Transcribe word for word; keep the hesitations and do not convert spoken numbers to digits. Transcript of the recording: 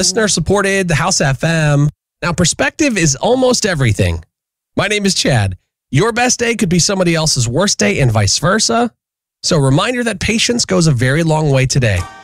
listener supported the House F M. Now, perspective is almost everything. My name is Chad. Your best day could be somebody else's worst day and vice versa. So a reminder that patience goes a very long way today.